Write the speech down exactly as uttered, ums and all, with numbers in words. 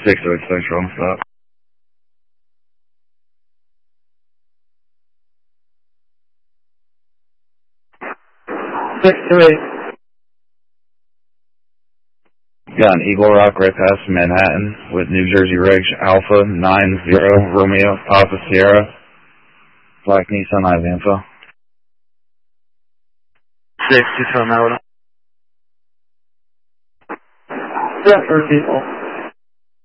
six oh eight Central, stop. six two eight. Got an Eagle Rock right past Manhattan with New Jersey Ridge Alpha nine zero Romeo Papa Sierra. Black Nissan, I have info. six two seven, Yeah, for people.